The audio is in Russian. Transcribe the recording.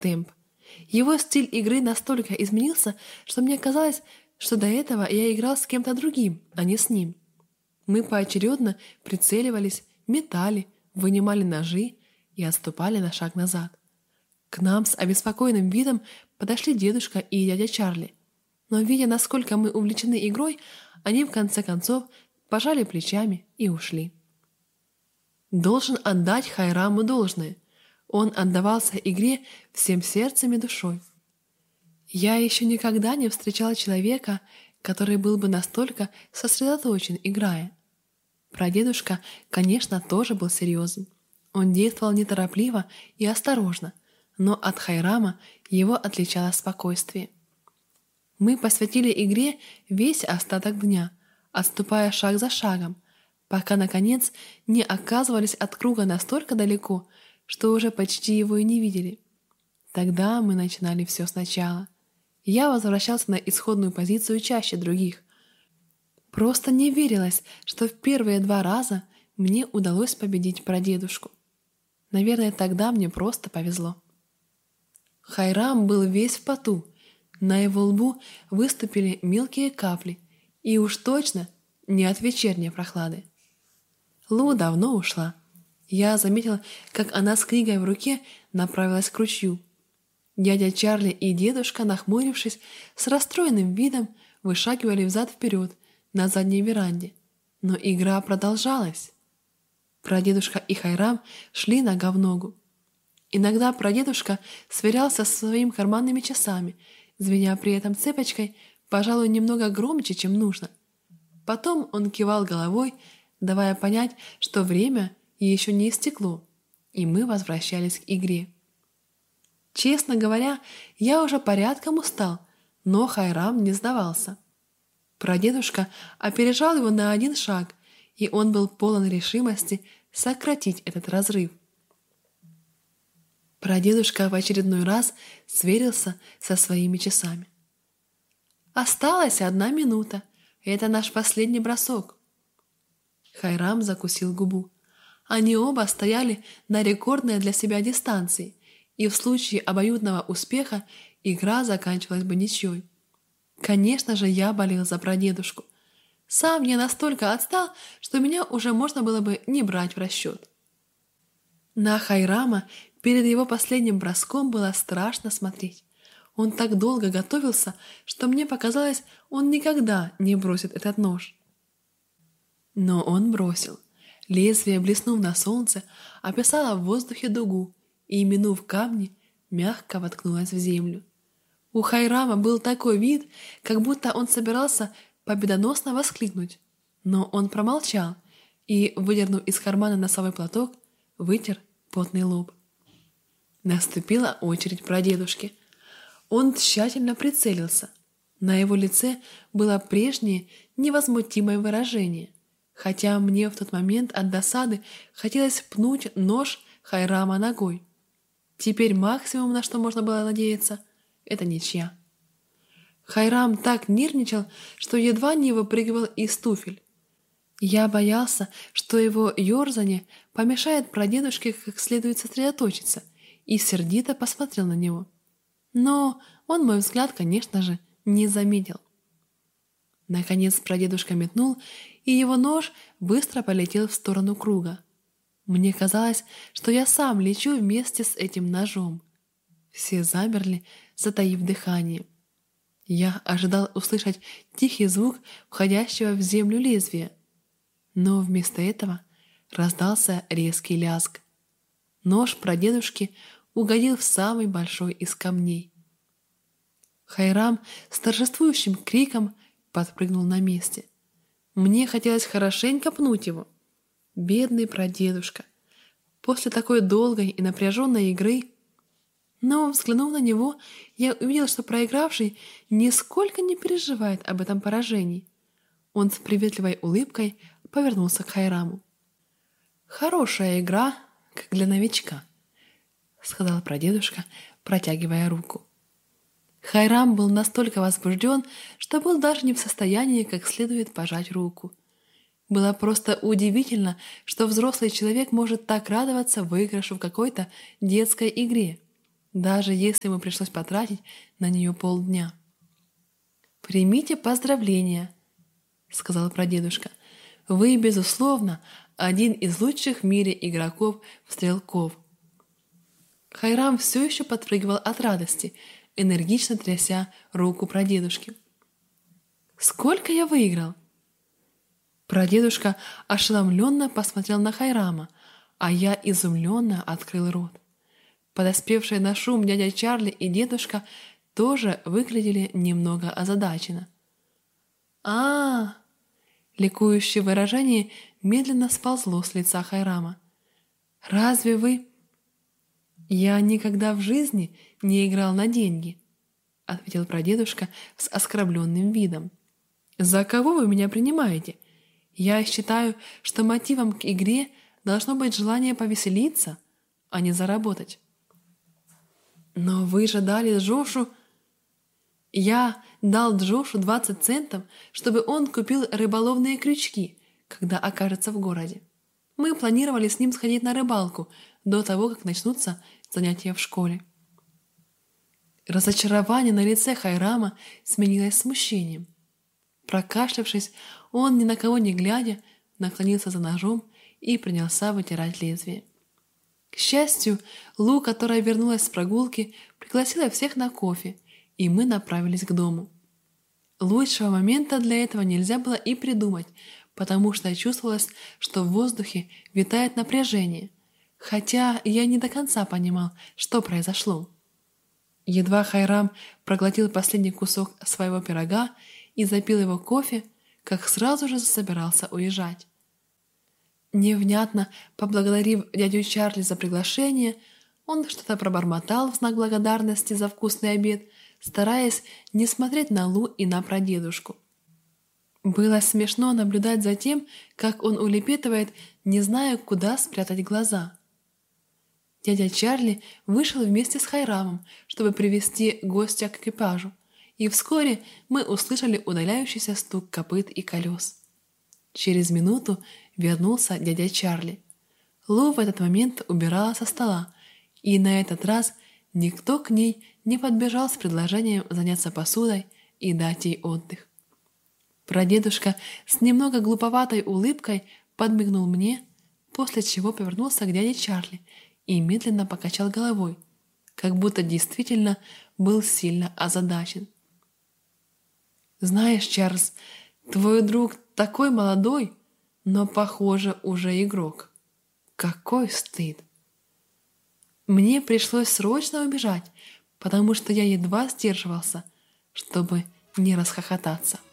темп. Его стиль игры настолько изменился, что мне казалось, что до этого я играл с кем-то другим, а не с ним. Мы поочередно прицеливались, метали, вынимали ножи и отступали на шаг назад. К нам с обеспокоенным видом подошли дедушка и дядя Чарли. Но, видя, насколько мы увлечены игрой, они в конце концов пожали плечами и ушли. Должен отдать Хайраму должное. Он отдавался игре всем сердцем и душой. Я еще никогда не встречала человека, который был бы настолько сосредоточен, играя. Прадедушка, конечно, тоже был серьезен. Он действовал неторопливо и осторожно, но от Хайрама его отличало спокойствие. Мы посвятили игре весь остаток дня, отступая шаг за шагом, пока, наконец, не оказывались от круга настолько далеко, что уже почти его и не видели. Тогда мы начинали все сначала. Я возвращался на исходную позицию чаще других. Просто не верилось, что в первые 2 раза мне удалось победить прадедушку. Наверное, тогда мне просто повезло. Хайрам был весь в поту. На его лбу выступили мелкие капли, и уж точно не от вечерней прохлады. Лу давно ушла. Я заметила, как она с книгой в руке направилась к ручью. Дядя Чарли и дедушка, нахмурившись, с расстроенным видом вышагивали взад-вперед на задней веранде. Но игра продолжалась. Прадедушка и Хайрам шли нога в ногу. Иногда прадедушка сверялся со своими карманными часами, звеня при этом цепочкой, пожалуй, немного громче, чем нужно. Потом он кивал головой, давая понять, что время еще не истекло, и мы возвращались к игре. Честно говоря, я уже порядком устал, но Хайрам не сдавался. Прадедушка опережал его на 1 шаг, и он был полон решимости сократить этот разрыв. Прадедушка в очередной раз сверился со своими часами. «Осталась 1 минута. Это наш последний бросок». Хайрам закусил губу. Они оба стояли на рекордной для себя дистанции, и в случае обоюдного успеха игра заканчивалась бы ничьей. Конечно же, я болел за прадедушку. Сам я настолько отстал, что меня уже можно было бы не брать в расчет. На Хайрама перед его последним броском было страшно смотреть. Он так долго готовился, что мне показалось, он никогда не бросит этот нож. Но он бросил. Лезвие, блеснув на солнце, описало в воздухе дугу и, минув камни, мягко воткнулось в землю. У Хайрама был такой вид, как будто он собирался победоносно воскликнуть, но он промолчал и, выдернув из кармана носовой платок, вытер потный лоб. Наступила очередь прадедушки. Он тщательно прицелился. На его лице было прежнее невозмутимое выражение, хотя мне в тот момент от досады хотелось пнуть нож Хайрама ногой. Теперь максимум, на что можно было надеяться, это ничья. Хайрам так нервничал, что едва не выпрыгивал из туфель. Я боялся, что его ерзание помешает прадедушке как следует сосредоточиться, и сердито посмотрел на него. Но он мой взгляд, конечно же, не заметил. Наконец прадедушка метнул, и его нож быстро полетел в сторону круга. Мне казалось, что я сам лечу вместе с этим ножом. Все замерли, затаив дыхание. Я ожидал услышать тихий звук входящего в землю лезвия, но вместо этого раздался резкий лязг. Нож прадедушки угодил в самый большой из камней. Хайрам с торжествующим криком подпрыгнул на месте. Мне хотелось хорошенько пнуть его. Бедный прадедушка. После такой долгой и напряженной игры... Но, взглянув на него, я увидел, что проигравший нисколько не переживает об этом поражении. Он с приветливой улыбкой повернулся к Хайраму. «Хорошая игра, как для новичка», — сказал прадедушка, протягивая руку. Хайрам был настолько возбужден, что был даже не в состоянии как следует пожать руку. Было просто удивительно, что взрослый человек может так радоваться выигрышу в какой-то детской игре. даже если ему пришлось потратить на нее полдня. «Примите поздравления», — сказал прадедушка. «Вы, безусловно, один из лучших в мире игроков в стрелков». Хайрам все еще подпрыгивал от радости, энергично тряся руку прадедушки. «Сколько я выиграл?» Прадедушка ошеломленно посмотрел на Хайрама, а я изумленно открыл рот. Подоспевшие на шум дядя Чарли и дедушка тоже выглядели немного озадаченно. а Ликующее выражение медленно сползло с лица Хайрама. «Разве вы...» «Я никогда в жизни не играл на деньги», — ответил прадедушка с оскорбленным видом. «За кого вы меня принимаете? Я считаю, что мотивом к игре должно быть желание повеселиться, а не заработать». «Но вы же дали Джошу...» «Я дал Джошу 20 центов, чтобы он купил рыболовные крючки, когда окажется в городе. Мы планировали с ним сходить на рыбалку до того, как начнутся занятия в школе». Разочарование на лице Хайрама сменилось смущением. Прокашлявшись, он, ни на кого не глядя, наклонился за ножом и принялся вытирать лезвие. К счастью, Лу, которая вернулась с прогулки, пригласила всех на кофе, и мы направились к дому. Лучшего момента для этого нельзя было и придумать, потому что чувствовалось, что в воздухе витает напряжение, хотя я не до конца понимал, что произошло. Едва Хайрам проглотил последний кусок своего пирога и запил его кофе, как сразу же собирался уезжать. Невнятно поблагодарив дядю Чарли за приглашение, он что-то пробормотал в знак благодарности за вкусный обед, стараясь не смотреть на Лу и на прадедушку. Было смешно наблюдать за тем, как он улепетывает, не зная, куда спрятать глаза. Дядя Чарли вышел вместе с Хайрамом, чтобы привести гостя к экипажу, и вскоре мы услышали удаляющийся стук копыт и колес. Через минуту вернулся дядя Чарли. Лу в этот момент убирала со стола, и на этот раз никто к ней не подбежал с предложением заняться посудой и дать ей отдых. Прадедушка с немного глуповатой улыбкой подмигнул мне, после чего повернулся к дяде Чарли и медленно покачал головой, как будто действительно был сильно озадачен. «Знаешь, Чарльз, твой друг такой молодой, но, похоже, уже игрок. Какой стыд!» Мне пришлось срочно убежать, потому что я едва сдерживался, чтобы не расхохотаться.